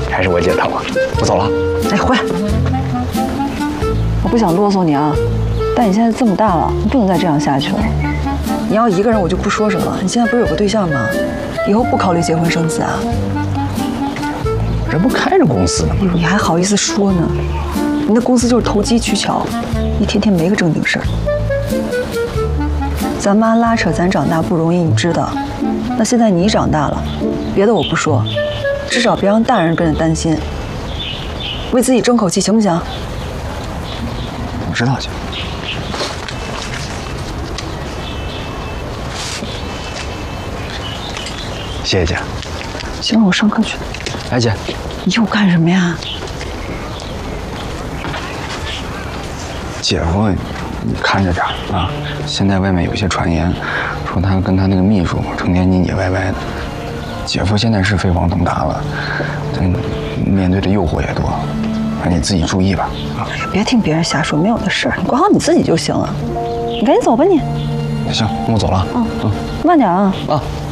还是我姐疼我。我走了。 哎，回来！我不想啰嗦你啊，但你现在这么大了，你不能再这样下去了。你要一个人我就不说什么，你现在不是有个对象吗？以后不考虑结婚生子啊？ 这不开着公司呢吗？ 你还好意思说呢？你那公司就是投机取巧，一天天没个正经事儿。咱妈拉扯咱长大不容易，你知道。那现在你长大了，别的我不说，至少别让大人跟着担心。为自己争口气行不行？ 我知道，姐。谢谢姐。 行了，我上课去了。 哎，姐， 你又干什么呀？ 姐夫，你看着点啊！现在外面有些传言，说他跟他那个秘书成天腻腻歪歪的。姐夫现在是飞黄腾达了，面对的诱惑也多，你自己注意吧。啊！ 别听别人瞎说，没有的事儿，你管好你自己就行了。你赶紧走吧你。 行，那我走了。 慢点啊。 啊。